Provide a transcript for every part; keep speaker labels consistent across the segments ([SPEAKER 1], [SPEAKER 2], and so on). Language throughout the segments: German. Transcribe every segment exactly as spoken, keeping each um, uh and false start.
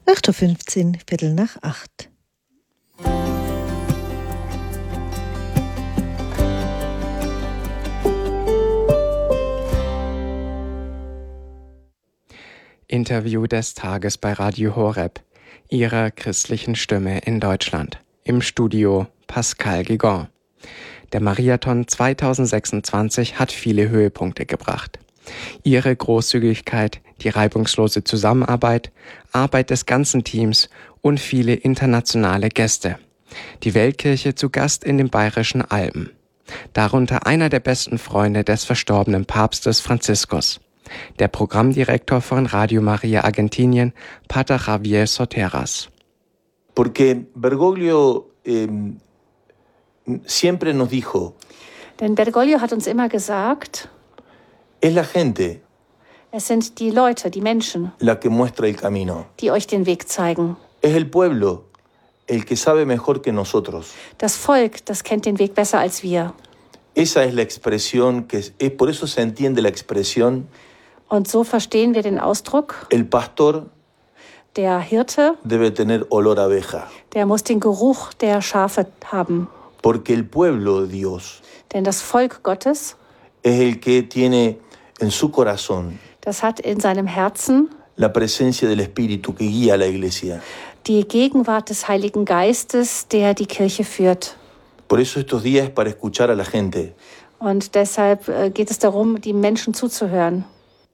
[SPEAKER 1] acht Uhr fünfzehn, Viertel nach acht.
[SPEAKER 2] Interview des Tages bei Radio Horeb, Ihrer christlichen Stimme in Deutschland. Im Studio Pascal Gigon. Der Mariathon zwanzig sechsundzwanzig hat viele Höhepunkte gebracht. Ihre Großzügigkeit, die reibungslose Zusammenarbeit, Arbeit des ganzen Teams und viele internationale Gäste. Die Weltkirche zu Gast in den Bayerischen Alpen. Darunter einer der besten Freunde des verstorbenen Papstes Franziskus. Der Programmdirektor von Radio Maria Argentinien, Pater Javier Soteras.
[SPEAKER 3] Porque Bergoglio eh, siempre nos dijo,
[SPEAKER 4] Denn Bergoglio hat uns immer gesagt,
[SPEAKER 3] es la gente
[SPEAKER 4] es sind die Leute, die Menschen,
[SPEAKER 3] la que muestra el camino.
[SPEAKER 4] die euch den Weg zeigen.
[SPEAKER 3] Es el pueblo el que sabe mejor que nosotros.
[SPEAKER 4] Das Volk, das kennt den Weg besser als wir.
[SPEAKER 3] Esa es la expresión, que es, es por eso se entiende la expresión.
[SPEAKER 4] Und so verstehen wir den Ausdruck,
[SPEAKER 3] El pastor
[SPEAKER 4] der Hirte,
[SPEAKER 3] debe tener olor a abeja,
[SPEAKER 4] der muss den Geruch der Schafe haben.
[SPEAKER 3] porque el pueblo de Dios
[SPEAKER 4] Denn das Volk Gottes,
[SPEAKER 3] es el que tiene en su corazón
[SPEAKER 4] das hat in seinem Herzen
[SPEAKER 3] la presencia del Espíritu que guía a la iglesia.
[SPEAKER 4] die Gegenwart des Heiligen Geistes, der die Kirche führt.
[SPEAKER 3] Por eso estos días es para escuchar a la gente.
[SPEAKER 4] Und deshalb äh, geht es darum, die Menschen zuzuhören.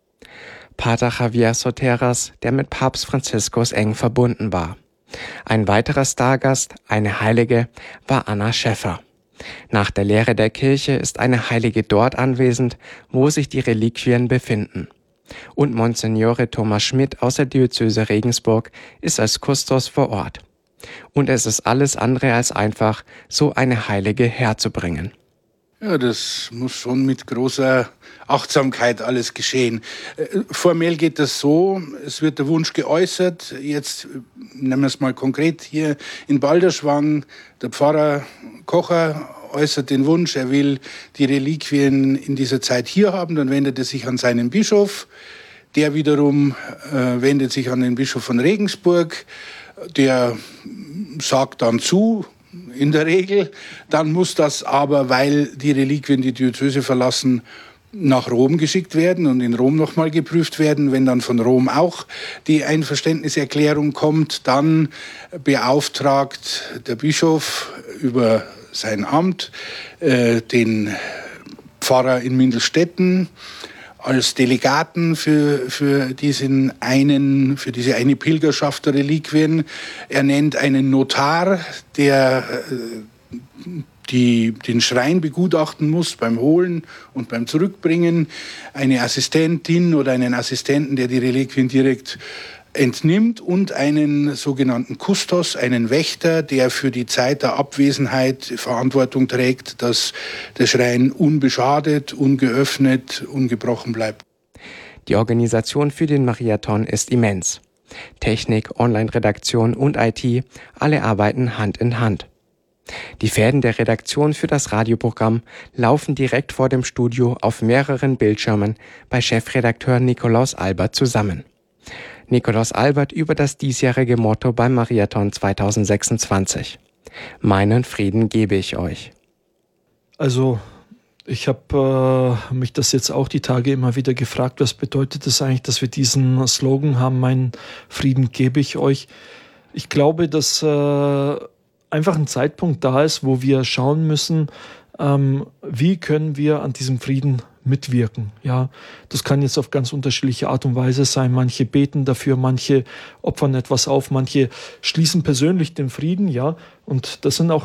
[SPEAKER 2] Pater Javier Soteras, der mit Papst Franziskus eng verbunden war. Ein weiterer Stargast, eine Heilige, war Anna Schäffer. Nach der Lehre der Kirche ist eine Heilige dort anwesend, wo sich die Reliquien befinden. Und Monsignore Thomas Schmidt aus der Diözese Regensburg ist als Kustos vor Ort. Und es ist alles andere als einfach, so eine Heilige herzubringen.
[SPEAKER 5] Ja, das muss schon mit großer Achtsamkeit alles geschehen. Formell geht das so, es wird der Wunsch geäußert, jetzt nehmen wir es mal konkret hier in Balderschwang, der Pfarrer Kocher äußert den Wunsch, er will die Reliquien in dieser Zeit hier haben, dann wendet er sich an seinen Bischof, der wiederum äh, wendet sich an den Bischof von Regensburg, der sagt dann zu, in der Regel, dann muss das aber, weil die Reliquien die Diözese verlassen, nach Rom geschickt werden und in Rom nochmal geprüft werden. Wenn dann von Rom auch die Einverständniserklärung kommt, dann beauftragt der Bischof über sein Amt äh, den Pfarrer in Mindelstetten als Delegaten für, für diesen einen, für diese eine Pilgerschaft der Reliquien. Er nennt einen Notar, der äh, die den Schrein begutachten muss beim Holen und beim Zurückbringen, eine Assistentin oder einen Assistenten, der die Reliquien direkt entnimmt und einen sogenannten Kustos, einen Wächter, der für die Zeit der Abwesenheit Verantwortung trägt, dass der Schrein unbeschadet, ungeöffnet, ungebrochen bleibt.
[SPEAKER 2] Die Organisation für den Mariathon ist immens. Technik, Online-Redaktion und I T, alle arbeiten Hand in Hand. Die Fäden der Redaktion für das Radioprogramm laufen direkt vor dem Studio auf mehreren Bildschirmen bei Chefredakteur Nikolaus Albert zusammen. Nikolaus Albert über das diesjährige Motto beim Mariathon zwanzig sechsundzwanzig. Meinen Frieden gebe ich euch.
[SPEAKER 6] Also ich habe äh, mich das jetzt auch die Tage immer wieder gefragt, was bedeutet das eigentlich, dass wir diesen Slogan haben, meinen Frieden gebe ich euch. Ich glaube, dass äh, einfach ein Zeitpunkt da ist, wo wir schauen müssen, ähm, wie können wir an diesem Frieden mitwirken. Ja, das kann jetzt auf ganz unterschiedliche Art und Weise sein. Manche beten dafür, manche opfern etwas auf, manche schließen persönlich den Frieden, ja, und das sind auch